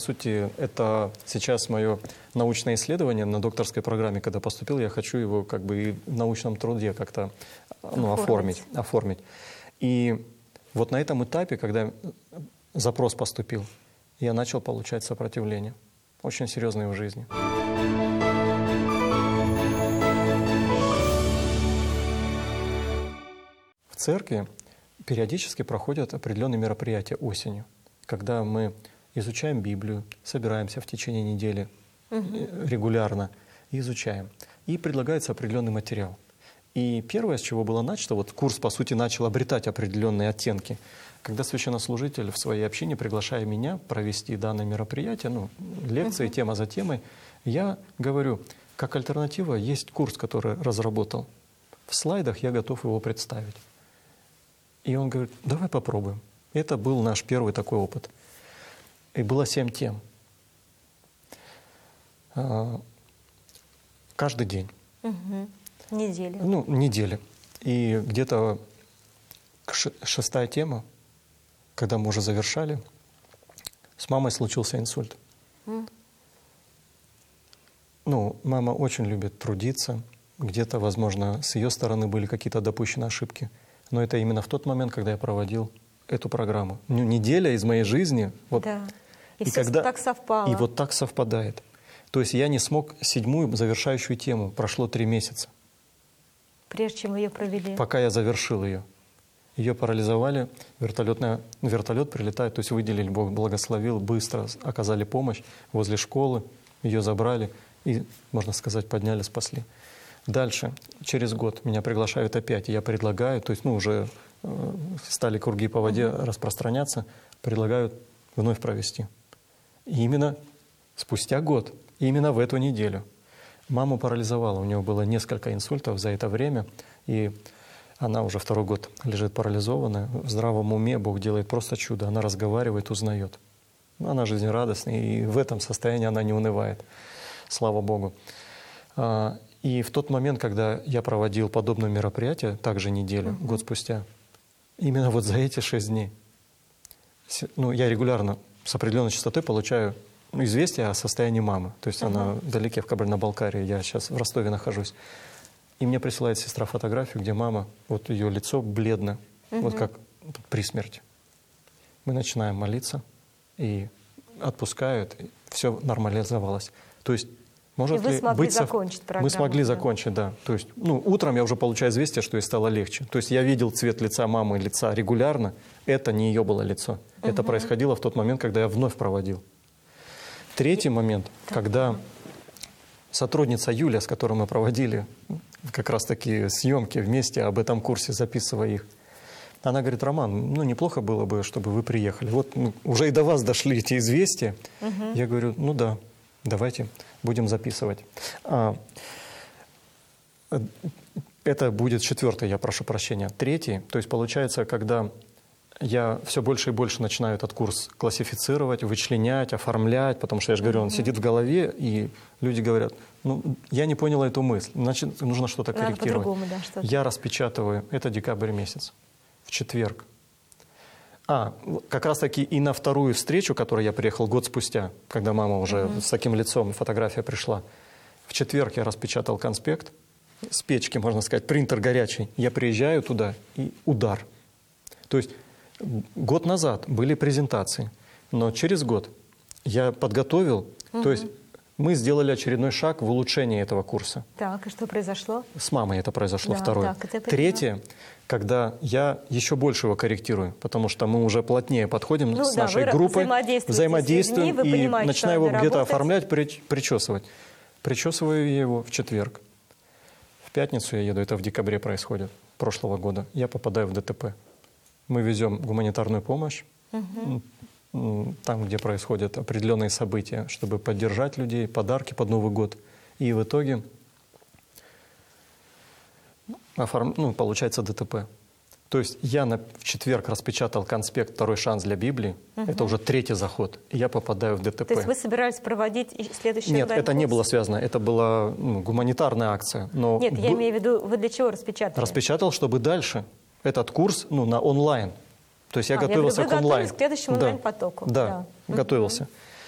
сути, это сейчас мое научное исследование на докторской программе, когда поступил, я хочу его как бы и в научном труде как-то оформить. И вот на этом этапе, когда запрос поступил, я начал получать сопротивление, очень серьезное в жизни. В церкви периодически проходят определенные мероприятия осенью, когда мы изучаем Библию, собираемся в течение недели регулярно и изучаем. И предлагается определенный материал. И первое, с чего было начато, вот курс, по сути, начал обретать определенные оттенки, когда священнослужитель в своей общине, приглашая меня провести данное мероприятие, лекции, тема за темой, я говорю, как альтернатива есть курс, который разработал. В слайдах я готов его представить. И он говорит, давай попробуем. Это был наш первый такой опыт. И было 7 тем. Каждый день. Неделя. Недели. И где-то 6-я тема, когда мы уже завершали, с мамой случился инсульт. Мама очень любит трудиться. Где-то, возможно, с ее стороны были какие-то допущены ошибки. Но это именно в тот момент, когда я проводил эту программу. Неделя из моей жизни. Да. И когда так совпало. И вот так совпадает. То есть я не смог 7-ю завершающую тему. Прошло 3 месяца. Прежде чем ее провели. Пока я завершил ее. Ее парализовали, вертолет прилетает, то есть выделили, Бог благословил, быстро оказали помощь возле школы, ее забрали и, можно сказать, подняли, спасли. Дальше, через год меня приглашают опять, и я предлагаю, то есть уже стали круги по воде распространяться, предлагают вновь провести. И именно спустя год, именно в эту неделю. Маму парализовало, у нее было несколько инсультов за это время, и она уже 2-й год лежит парализованная. В здравом уме Бог делает просто чудо. Она разговаривает, узнает. Она жизнерадостная, и в этом состоянии она не унывает. Слава Богу. И в тот момент, когда я проводил подобное мероприятие, также неделю, год спустя, именно вот за эти 6 дней, я регулярно с определенной частотой получаю известие о состоянии мамы. То есть она вдалеке в Кабардино-Балкарии, я сейчас в Ростове нахожусь. И мне присылает сестра фотографию, где мама, вот ее лицо бледно, вот как при смерти. Мы начинаем молиться, и отпускают, и все нормализовалось. То есть, может ли быть... закончить программу. Мы смогли закончить, да. То есть, утром я уже получаю известие, что ей стало легче. То есть я видел цвет лица мамы, лица регулярно. Это не ее было лицо. Это происходило в тот момент, когда я вновь проводил. 3-й момент, когда сотрудница Юлия, с которой мы проводили как раз-таки съемки вместе об этом курсе, записывая их, она говорит, Роман, неплохо было бы, чтобы вы приехали. Вот уже и до вас дошли эти известия. Я говорю, да, давайте будем записывать. Это будет 4-й, я прошу прощения. 3-й, то есть получается, когда я все больше и больше начинаю этот курс классифицировать, вычленять, оформлять, потому что, я же говорю, он сидит в голове, и люди говорят, я не понял эту мысль, значит, нужно что-то корректировать. Что-то. Я распечатываю, это декабрь месяц, в четверг. Как раз-таки и на 2-ю встречу, которую я приехал год спустя, когда мама уже с таким лицом, фотография пришла, в четверг я распечатал конспект, с печки, можно сказать, принтер горячий. Я приезжаю туда, и удар. То есть год назад были презентации, но через год я подготовил, то есть мы сделали очередной шаг в улучшении этого курса. Так, и что произошло? С мамой это произошло, да, 2-е. 3-е, когда я еще больше его корректирую, потому что мы уже плотнее подходим с нашей группой, взаимодействуем, и начинаю его где-то оформлять, причесывать. Причесываю я его в четверг. В пятницу я еду, это в декабре происходит, прошлого года. Я попадаю в ДТП. Мы везем гуманитарную помощь, там, где происходят определенные события, чтобы поддержать людей, подарки под Новый год. И в итоге получается ДТП. То есть я в четверг распечатал конспект «Второй шанс для Библии». Это уже 3-й заход. И я попадаю в ДТП. То есть вы собирались проводить следующий Нет, это не было связано. Это была гуманитарная акция. Но нет, я имею в виду, вы для чего распечатали? Распечатал, чтобы дальше этот курс на онлайн. То есть я готовился к онлайн. К следующему онлайн-потоку. Да, готовился.